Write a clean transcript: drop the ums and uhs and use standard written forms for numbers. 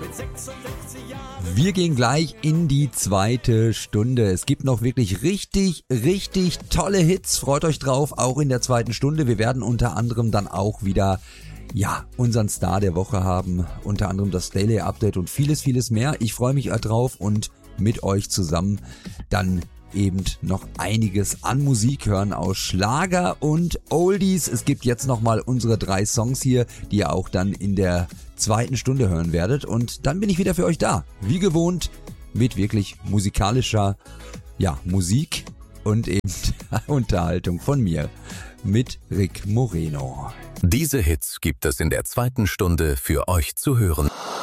Wir gehen gleich in die zweite Stunde. Es gibt noch wirklich richtig, richtig tolle Hits. Freut euch drauf, auch in der zweiten Stunde. Wir werden unter anderem dann auch wieder unseren Star der Woche haben. Unter anderem das Daily Update und vieles, vieles mehr. Ich freue mich drauf und mit euch zusammen dann eben noch einiges an Musik hören aus Schlager und Oldies. Es gibt jetzt nochmal unsere 3 Songs hier, die ihr auch dann in der zweiten Stunde hören werdet. Und dann bin ich wieder für euch da. Wie gewohnt mit wirklich musikalischer Musik und eben Unterhaltung von mir mit Rick Moreno. Diese Hits gibt es in der zweiten Stunde für euch zu hören.